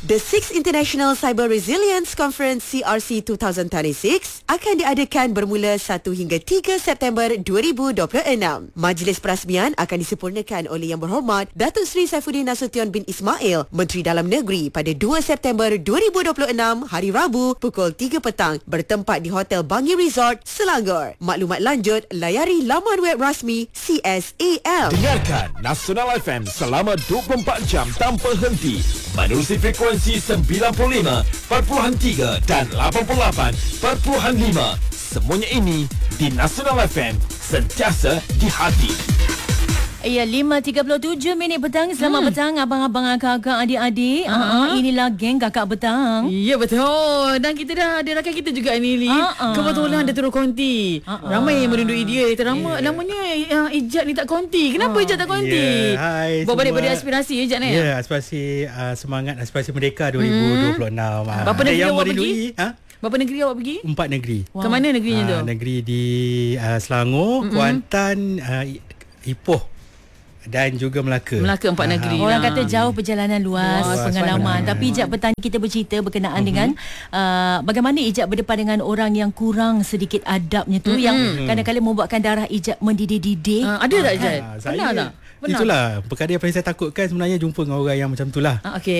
The 6th International Cyber Resilience Conference CRC 2026 akan diadakan bermula 1 hingga 3 September 2026. Majlis perasmian akan disempurnakan oleh Yang Berhormat Datuk Seri Saifuddin Nasution bin Ismail, Menteri Dalam Negeri, pada 2 September 2026 hari Rabu pukul 3 petang bertempat di Hotel Bangi Resort, Selangor. Maklumat lanjut layari laman web rasmi CSAL. Dengarkan Nasional FM selama 24 jam tanpa henti menerusi frekuensi 95.3 dan 88.5. Semuanya ini di Nasional FM, sentiasa di hati. Ya, 5.37 petang. Selamat petang abang-abang, kakak, adik-adik. Inilah geng kakak petang. Ya, betul. Dan kita dah ada rakan kita juga ni, Li. Kebetulan dia turun konti. Ramai yang merindui dia. Namanya Ijat ni tak konti. Kenapa Ijat tak konti? Hai, bawa balik pada aspirasi Ijat ni. Ya, aspirasi semangat aspirasi Merdeka 2026. Berapa negeri awak pergi? Berapa negeri awak pergi? 4 negeri. Ke mana negerinya tu? Negeri di Selangor, Kuantan, Ipoh dan juga Melaka. Melaka 4 negeri. Orang kata jauh perjalanan luas pengalaman. Tapi Ijat petang kita bercerita berkenaan dengan bagaimana Ijat berdepan dengan orang yang kurang sedikit adabnya tu, yang kadang-kadang membuatkan darah Ijat mendidih-didih. Ada tak Ijat? Pernah tak? Itulah perkara yang paling saya takutkan sebenarnya, jumpa dengan orang yang macam itulah.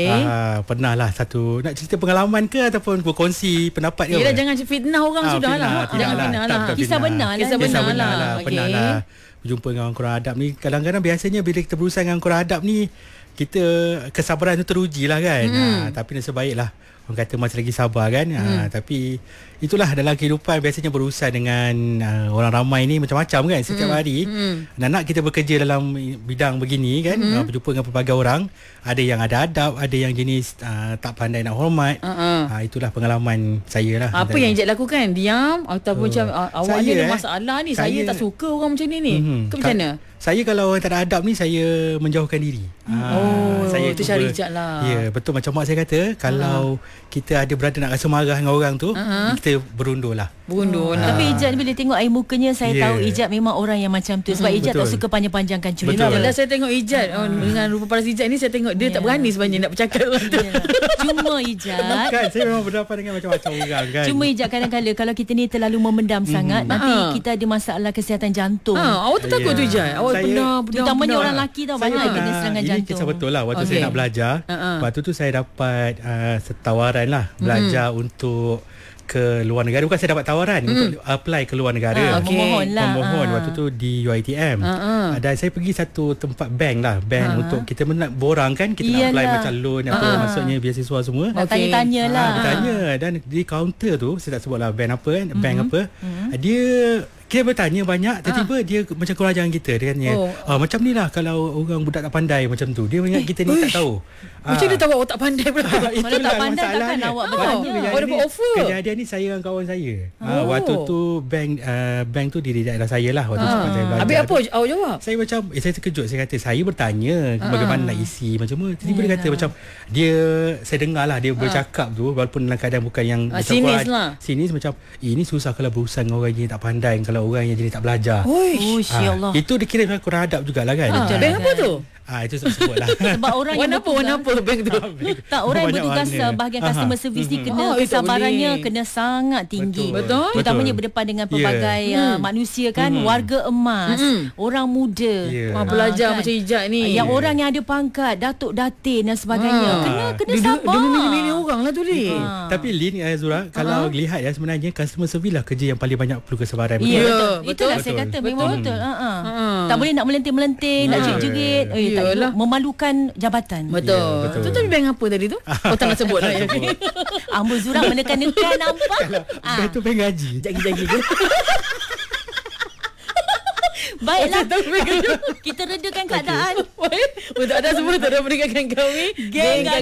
Pernah lah satu. Nak cerita pengalaman ke ataupun berkongsi pendapat ke? Yelah, jangan fitnah orang sudahlah. Jangan fitnah lah. Kisah benar lah. Pernah lah berjumpa dengan orang kurang adab ni. Kadang-kadang biasanya bila kita berurusan dengan kurang adab ni, kita kesabaran tu teruji lah kan. Tapi nasib baik lah, orang kata masih lagi sabar kan. Tapi itulah dalam kehidupan, biasanya berurusan dengan orang ramai ni macam-macam kan setiap hari. Nak kita bekerja dalam bidang begini kan, berjumpa dengan pelbagai orang. Ada yang ada adab, ada yang jenis tak pandai nak hormat. Itulah pengalaman saya lah. Apa yang Ijat lakukan? Diam ataupun macam awak ni ada masalah ni, saya tak suka orang macam ni. Ke macam mana? Saya kalau orang tak ada adab ni, saya menjauhkan diri. Saya itu cara Ijat lah. Ya, betul macam mak saya kata, kalau kita ada berada nak rasa marah dengan orang tu, kita berundur lah. Tapi Ijat bila tengok air mukanya, saya tahu Ijat memang orang yang macam tu. Sebab Ijat tak suka panjang-panjangkan cerita. Bila saya tengok Ijat dengan rupa paras Ijat ni, saya tengok dia tak berani sebenarnya nak bercakap orang tu. Cuma Ijat kan, saya memang berhadapan dengan macam-macam orang kan. Cuma Ijat kadang-kadang kalau kita ni terlalu memendam sangat, nanti kita ada masalah kesihatan jantung. Awak tak takut tu Ijat? Awak pernah terutamanya orang lelaki tau, banyak kena serangan jantung. Ini kisah betul lah. Waktu saya nak belajar, waktu tu saya dapat tawaran lah belajar untuk ke luar negara. Bukan saya dapat tawaran untuk apply ke luar negara. Memohon waktu tu di UiTM. Dan saya pergi satu tempat bank lah, untuk kita nak borang kan, kita nak apply macam loan apa, maksudnya beasiswa semua. Tanya-tanya lah. Bertanya, dan di kaunter tu, saya tak sebut lah bank apa kan, bank apa, dia bertanya banyak. Tiba-tiba dia macam kurang ajar kita. Dia tanya, macam ni lah kalau orang budak tak pandai macam tu. Dia ingat kita ni tak tahu. Macam dia tahu awak tak pandai pula. Kalau tak pandai takkan awak bertanya. Awak dapat offer. Kejadian ni saya dengan kawan saya. Waktu tu bank tu di daerah saya lah. Waktu sempat saya belajar. Habis apa awak jawab? Saya macam saya terkejut. Saya kata saya bertanya bagaimana nak isi macam mana. Tiba-tiba dia kata macam saya dengar lah dia bercakap tu, walaupun dalam keadaan bukan yang sinis lah. Sinis macam ini susah kalau berurusan dengan orang yang tak pandai, kalau orang yang jenis tak belajar. Allah. Itu dikira kurang adab jugalah kan. Bank apa tu? Itu sebut lah. Sebab orang yang warna apa bank tu? Tak, orang yang bertugas bahagian customer service ni kena kesabarannya kena sangat tinggi. Betul. Terutamanya berdepan dengan pelbagai manusia kan, warga emas, orang muda, pelajar macam Ijat ni, yang orang yang ada pangkat, datuk datin dan sebagainya. Kena sabar. Dia memilih orang lah tu Lin. Tapi Lin, Zura, kalau lihat sebenarnya customer service lah kerja yang paling banyak perlu kesabaran. Betul. Itulah saya kata memang betul. Tak boleh nak melenting-melenting, nak jerit-jerit. Memalukan jabatan. Betul. Tu tapi bank apa tadi tu? Tak nak sebut lah. Ambul Zura menekan-nekan, nampak? Bank tu bank gaji. Jagi-jagi ke? Baiklah, kita redakan keadaan. Untuk anda semua, tak ada mendengarkan kami, Geng